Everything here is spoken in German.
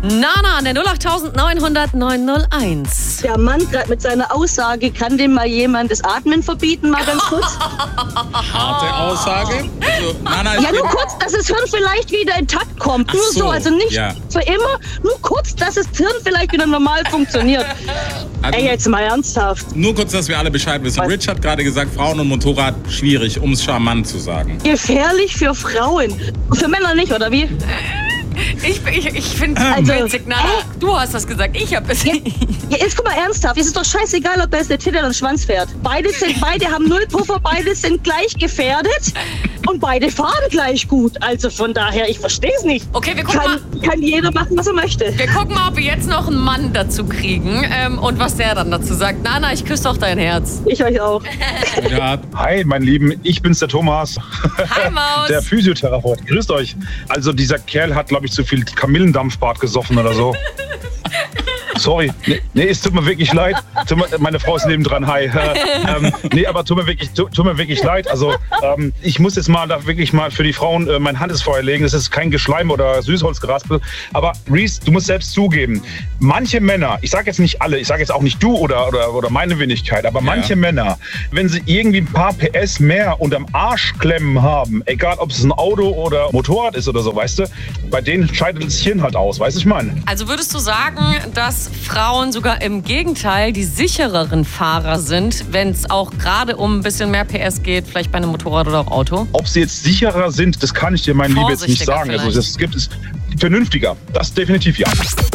Nana an der 08900 901. Der Mann gerade mit seiner Aussage, kann dem mal jemand das Atmen verbieten, mal ganz kurz? Harte Aussage. Also, Nana, Ja, nur kurz, dass das Hirn vielleicht wieder intakt kommt. Nur so, also nicht für immer, nur kurz, dass das Hirn vielleicht wieder normal funktioniert. Also, Ey, jetzt mal ernsthaft. Nur kurz, dass wir alle Bescheid wissen. Rich hat gerade gesagt, Frauen und Motorrad schwierig, um es charmant zu sagen. Gefährlich für Frauen. Für Männer nicht, oder wie? Ich finde es witzig. Nana, du hast das gesagt. Ich habe es. Ja, jetzt guck mal ernsthaft. Es ist doch scheißegal, ob da jetzt der Titel oder der Schwanz fährt. Beide haben null Puffer, beide sind gleich gefährdet und beide fahren gleich gut. Also von daher, ich verstehe es nicht. Okay, wir gucken mal. Kann jeder machen, was er möchte. Wir gucken mal, ob wir jetzt noch einen Mann dazu kriegen und was der dann dazu sagt. Nana, ich küsse doch dein Herz. Ich euch auch. Ja. Hi, mein Lieben, ich bin's, der Thomas. Hi, Maus. Der Physiotherapeut. Grüßt euch. Also dieser Kerl hat, glaube ich, zu viel Kamillendampfbad gesoffen oder so. Sorry, nee, es tut mir wirklich leid. Meine Frau ist nebendran, hi. Nee, aber tut mir wirklich leid. Also ich muss jetzt mal da wirklich mal für die Frauen mein Hand ins Feuer legen. Das ist kein Geschleim oder Süßholzgeraspel. Aber Reese, du musst selbst zugeben, manche Männer, ich sage jetzt nicht alle, ich sage jetzt auch nicht du oder meine Wenigkeit, aber manche Männer, wenn sie irgendwie ein paar PS mehr unterm Arsch klemmen haben, egal ob es ein Auto oder Motorrad ist oder so, weißt du, bei denen scheidet das Hirn halt aus, weißt du, ich meine. Also würdest du sagen, dass Frauen sogar im Gegenteil die sichereren Fahrer sind, wenn es auch gerade um ein bisschen mehr PS geht, vielleicht bei einem Motorrad oder auch Auto? Ob sie jetzt sicherer sind, das kann ich dir, mein Liebe, jetzt nicht sagen. Also das gibt es vernünftiger. Das definitiv ja.